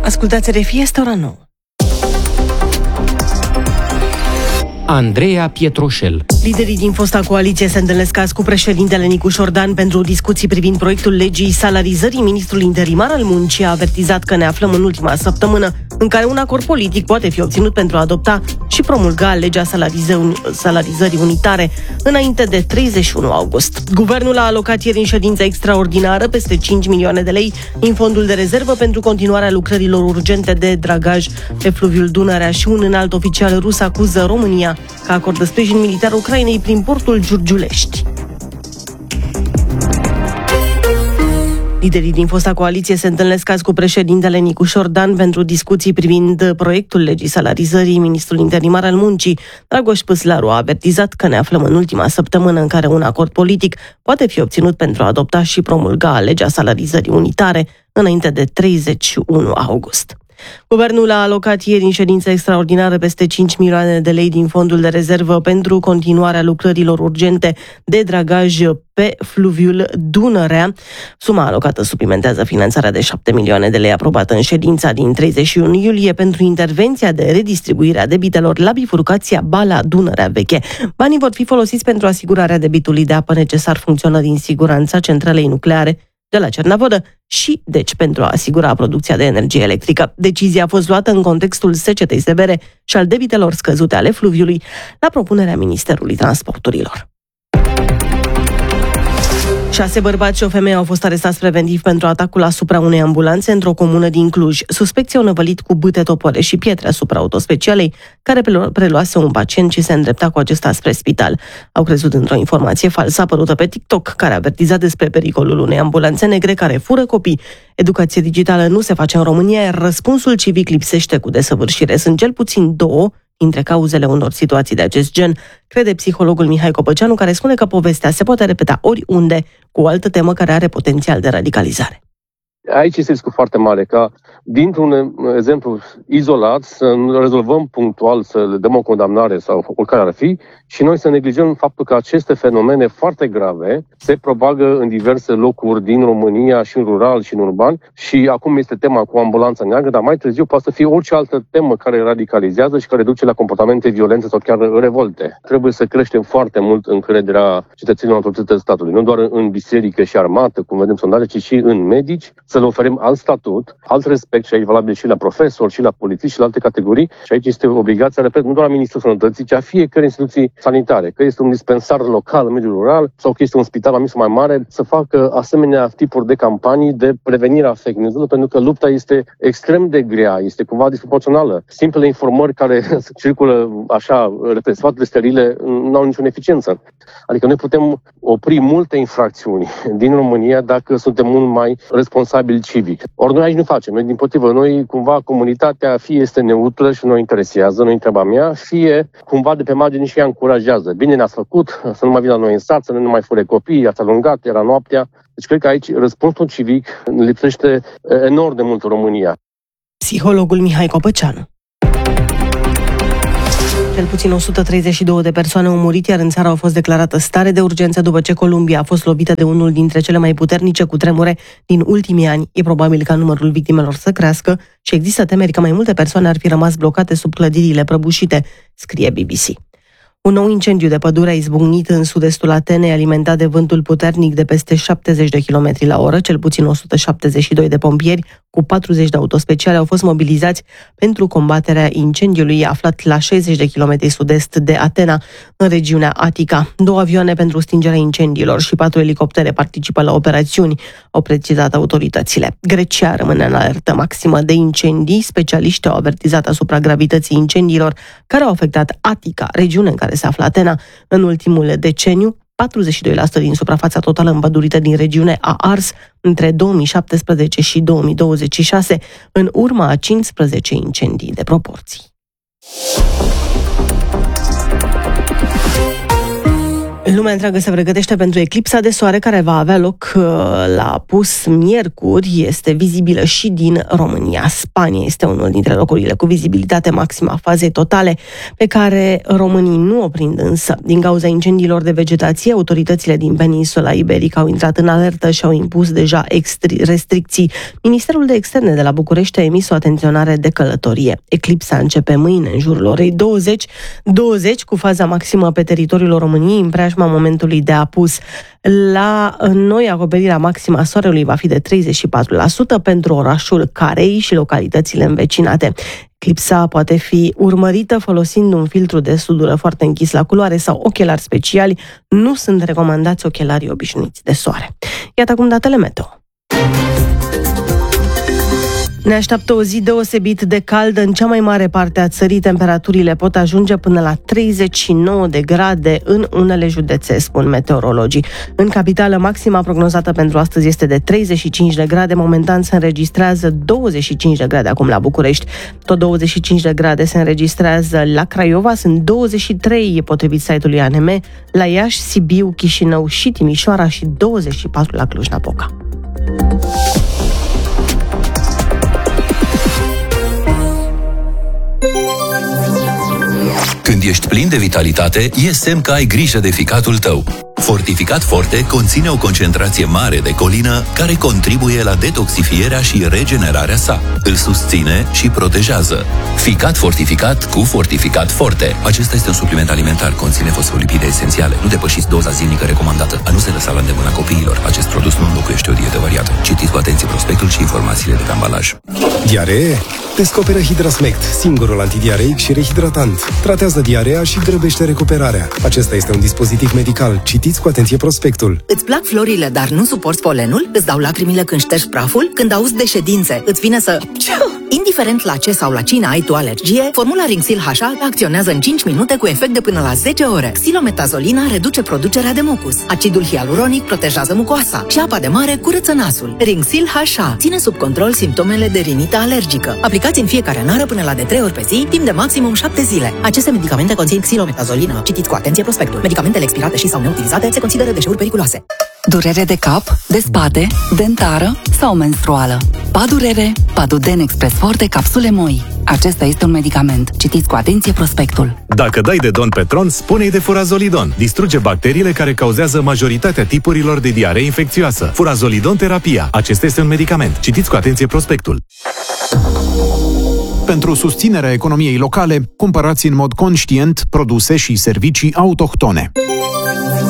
Ascultați RFI, este ora 9. Andreea Pietroșel. Liderii din fosta coaliție se întâlnesc azi cu președintele Nicu Șordan pentru discuții privind proiectul legii salarizării. Ministrul interimar al muncii a avertizat că ne aflăm în ultima săptămână în care un acord politic poate fi obținut pentru a adopta și promulga legea salarizării unitare înainte de 31 august. Guvernul a alocat ieri în ședință extraordinară peste 5 milioane de lei în fondul de rezervă pentru continuarea lucrărilor urgente de dragaj pe fluviul Dunărea și un înalt oficial rus acuză România că acordă sprijin militar Ucrainei prin portul Giurgiulești. Liderii din fosta coaliție se întâlnesc azi cu președintele Nicu Șordan pentru discuții privind proiectul legii salarizării. Ministrul interimar al muncii, Dragoș Păslaru, a avertizat că ne aflăm în ultima săptămână în care un acord politic poate fi obținut pentru a adopta și promulga legea salarizării unitare înainte de 31 august. Guvernul a alocat ieri în ședință extraordinară peste 5 milioane de lei din fondul de rezervă pentru continuarea lucrărilor urgente de dragaj pe fluviul Dunărea. Suma alocată suplimentează finanțarea de 7 milioane de lei aprobată în ședința din 31 iulie pentru intervenția de redistribuire a debitelor la bifurcația Bala-Dunărea Veche. Banii vor fi folosiți pentru asigurarea debitului de apă necesar funcționării în siguranța centralei nucleare de la Cernavodă și, deci, pentru a asigura producția de energie electrică. Decizia a fost luată în contextul secetei severe și al debitelor scăzute ale fluviului, la propunerea Ministerului Transporturilor. 6 bărbați și o femeie au fost arestați preventiv pentru atacul asupra unei ambulanțe într-o comună din Cluj. Suspecții au năvălit cu bâte, topoare și pietre asupra autospecialei, care preluase un pacient și se îndrepta cu acesta spre spital. Au crezut într-o informație falsă apărută pe TikTok, care avertiza despre pericolul unei ambulanțe negre care fură copii. Educație digitală nu se face în România, iar răspunsul civic lipsește cu desăvârșire. Sunt cel puțin 2 dintre cauzele unor situații de acest gen, crede psihologul Mihai Copăceanu, care spune că povestea se poate repeta oriunde cu o altă temă care are potențial de radicalizare. Aici este riscul foarte mare ca, dintr-un exemplu izolat, să rezolvăm punctual, să le dăm o condamnare sau oricare ar fi, și noi să neglijăm faptul că aceste fenomene foarte grave se propagă în diverse locuri din România, și în rural, și în urban. Și acum este tema cu ambulanța neagră, dar mai târziu poate să fie orice altă temă care radicalizează și care duce la comportamente violente sau chiar revolte. Trebuie să creștem foarte mult încrederea cetățenilor în autoritățile statului, nu doar în biserică și armată, cum vedem sondaje, ci și în medici, să le oferim alt statut, alt respect, și aici valabil și la profesori, și la polițiști, și la alte categorii. Și aici este obligația, repet, nu doar a Ministrului Sănătății, ci a fiecărei instituții sanitare, că este un dispensar local în mediul rural sau că este un spital mai mic sau mai mare, să facă asemenea tipuri de campanii de prevenire a fake news-ului, pentru că lupta este extrem de grea, este cumva disproporțională. Simplele informări care circulă așa, repet, sfaturile sterile, nu au niciun eficiență. Adică noi putem opri multe infracțiuni din România dacă suntem mult mai responsabili civic. Ori noi aici nu facem. Noi, dimpotrivă, noi cumva comunitatea fie este neutră și nu interesează, nu-i treaba mea, fie cumva de pe margine și ea încurajează. Bine ne-ați făcut, să nu mai vină la noi în sat, să nu mai fure copii, ați alungat, era noaptea. Deci cred că aici răspunsul civic lipsește enorm de mult în România. Psihologul Mihai Copăceanu. Cel puțin 132 de persoane au murit, iar în țară au fost declarată stare de urgență după ce Columbia a fost lovită de unul dintre cele mai puternice cutremure din ultimii ani. E probabil ca numărul victimelor să crească și există temeri că mai multe persoane ar fi rămas blocate sub clădirile prăbușite, scrie BBC. Un nou incendiu de pădure a izbucnit în sud-estul Atenei, alimentat de vântul puternic de peste 70 de km la oră. Cel puțin 172 de pompieri cu 40 de autospeciale au fost mobilizați pentru combaterea incendiului aflat la 60 de km sud-est de Atena, în regiunea Atica. 2 avioane pentru stingerea incendiilor și 4 elicoptere participă la operațiuni, au precizat autoritățile. Grecia rămâne în alertă maximă de incendii. Specialiștii au avertizat asupra gravității incendiilor care au afectat Atica, regiune în care se află Atena. În ultimul deceniu, 42% din suprafața totală împădurită din regiune a ars între 2017 și 2026, în urma a 15 incendii de proporții. Lumea întreagă se pregătește pentru eclipsa de soare care va avea loc la Apus miercuri. Este vizibilă și din România. Spania este unul dintre locurile cu vizibilitate maximă a fazei totale, pe care românii nu o prind însă. Din cauza incendiilor de vegetație, autoritățile din peninsula iberică au intrat în alertă și au impus deja restricții. Ministerul de Externe de la București a emis o atenționare de călătorie. Eclipsa începe mâine, în jurul orei 20 cu faza maximă pe teritoriul României, în preajma momentului de apus. La noi, acoperirea maximă a soarelui va fi de 34% pentru orașul Carei și localitățile învecinate. Eclipsa poate fi urmărită folosind un filtru de sudură foarte închis la culoare sau ochelari speciali. Nu sunt recomandați ochelarii obișnuiți de soare. Iată acum datele meteo. Ne așteaptă o zi deosebit de caldă în cea mai mare parte a țării. Temperaturile pot ajunge până la 39 de grade în unele județe, spun meteorologii. În capitală, maxima prognozată pentru astăzi este de 35 de grade. Momentan se înregistrează 25 de grade acum la București. Tot 25 de grade se înregistrează la Craiova, sunt 23 potrivit site-ului ANM, la Iași, Sibiu, Chișinău și Timișoara și 24 la Cluj-Napoca. Când ești plin de vitalitate, e semn că ai grijă de ficatul tău. Fortificat Forte conține o concentrație mare de colină care contribuie la detoxifierea și regenerarea sa. Îl susține și protejează. Ficat fortificat cu Fortificat Forte. Acesta este un supliment alimentar, conține fosfolipide esențiale. Nu depășiți doza zilnică recomandată. A nu se lăsa la îndemâna copiilor. Acest produs nu înlocuiește o dietă variată. Citiți cu atenție prospectul și informațiile de pe ambalaj. Diaree? Descoperă Hidrasmect, singurul antidiareic și rehidratant. Tratează diarea și grăbește recuperarea. Acesta este un dispozitiv medical. Citiți cu atenție prospectul. Îți plac florile, dar nu suporți polenul? Îți dau lacrimile când ștergi praful? Când auzi de ședințe, îți vine să... Indiferent la ce sau la cine ai tu alergie, formula Rinxil HA acționează în 5 minute cu efect de până la 10 ore. Xilometazoline reduce producerea de mucus. Acidul hialuronic protejează mucoasa și apa de mare curăță nasul. Rinxil HA ține sub control simptomele de rinită alergică. Aplicați în fiecare nară până la de 3 ori pe zi, timp de maximum 7 zile. Aceste medicamente conțin xilometazolină. Citiți cu atenție prospectul. Medicamentele expirate și sau neutilizate se consideră deșeuri periculoase. Durere de cap, de spate, dentară sau menstruală. Padurere, Paduden Express Forte capsule moi. Acesta este un medicament. Citiți cu atenție prospectul. Dacă dai de Don Petron, spune-i de Furazolidon. Distruge bacteriile care cauzează majoritatea tipurilor de diaree infecțioasă. Furazolidon terapia. Acesta este un medicament. Citiți cu atenție prospectul. Pentru susținerea economiei locale, cumpărați în mod conștient produse și servicii autohtone.